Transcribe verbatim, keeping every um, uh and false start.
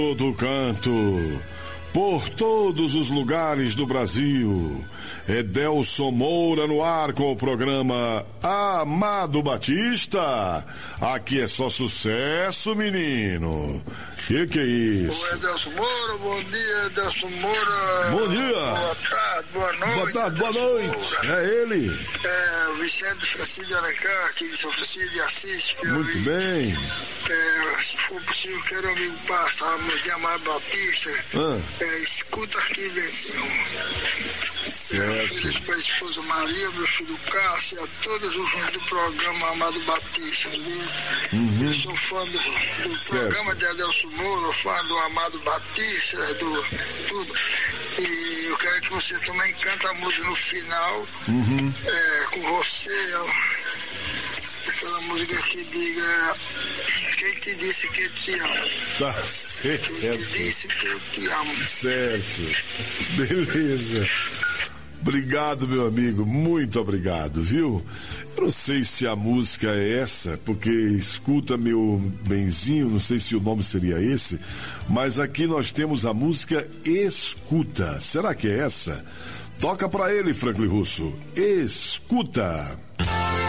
todo canto, por todos os lugares do Brasil. Edelson Moura no ar com o programa Amado Batista. Aqui é só sucesso, menino. Que que é isso? Ô Edelson Moura, bom dia, Edelson Moura. Bom dia. Boa tarde, boa noite. Boa tarde, boa Edelson noite. Moura. É ele. É, o Vicente Francisco de Alencar, aqui de São Francisco de Assis. Muito bem. É, se for possível, quero amigo passar de Amado Batista. Ah. É, escuta aqui, Benzinho. Certo. Filhos para a esposa Maria, meu filho Cássio, a todos os ouvintes do programa Amado Batista, viu? Uhum. Eu sou fã do, do programa de Edelson Moura, fã do Amado Batista, do tudo. E eu quero que você também cante a música no final, Uhum. é, com você, ó, aquela música que diga quem te disse que eu te amo. Tá Quem te certo. disse que eu te amo. Certo. Beleza. Obrigado, meu amigo, muito obrigado, viu? Eu não sei se a música é essa, porque escuta meu benzinho, não sei se o nome seria esse, mas aqui nós temos a música Escuta. Será que é essa? Toca pra ele, Franklin Russo. Escuta.